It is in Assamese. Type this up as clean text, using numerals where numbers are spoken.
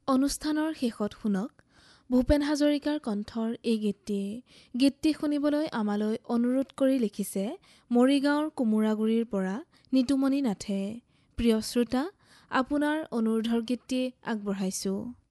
অনুষ্ঠানৰ শেষত শুনক ভূপেন হাজৰিকাৰ কণ্ঠৰ এই গীতটি শুনিবলৈ আমালৈ অনুৰোধ কৰি লিখিছে মৰিগাঁৱৰ কোমোৰাগুৰিৰ পৰা নিতুমণি নাথে। প্ৰিয় শ্ৰোতা, আপোনাৰ অনুৰোধৰ গীতটি আগবঢ়াইছোঁ।